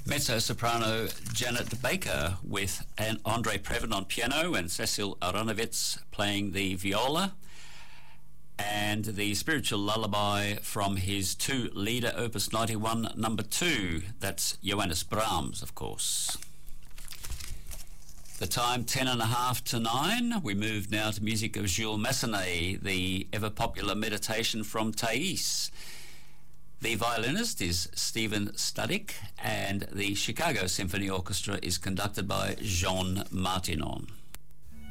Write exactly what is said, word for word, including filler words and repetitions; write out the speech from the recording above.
Mezzo-soprano Janet Baker with an Andre Previn on piano and Cecil Aronovitz playing the viola, and the spiritual lullaby from his two Lieder Opus ninety-one number two, that's Johannes Brahms, of course. The time ten and a half to nine. We move now to music of Jules Massenet, the ever-popular Meditation from Thais. The violinist is Stephen Studick, and the Chicago Symphony Orchestra is conducted by Jean Martinon.